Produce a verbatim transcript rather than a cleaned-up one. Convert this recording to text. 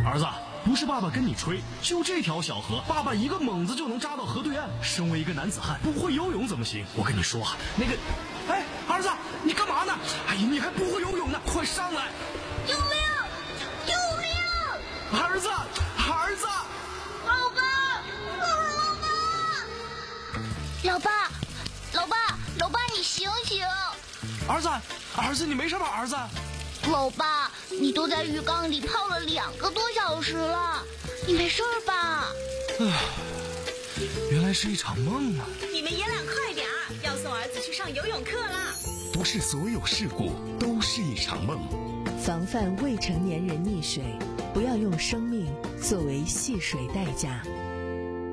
儿子，不是爸爸跟你吹，就这条小河，爸爸一个猛子就能扎到河对岸。身为一个男子汉，不会游泳怎么行？我跟你说啊，那个，哎，儿子，你干嘛呢？哎呀，你还不会游泳呢，快上来！ 救命！救命！ 儿子，儿子！ 老爸，老爸，老爸，老爸，老爸，你醒醒！ 儿子，儿子，你没事吧？儿子， 老爸，你都在浴缸里泡了两个多小时了，你没事吧？ 唉，原来是一场梦啊！ 你们爷俩快点儿，要送儿子去上游泳课啦！ 不是所有事故都是一场梦。 防范未成年人溺水，不要用生命作为戏水代价。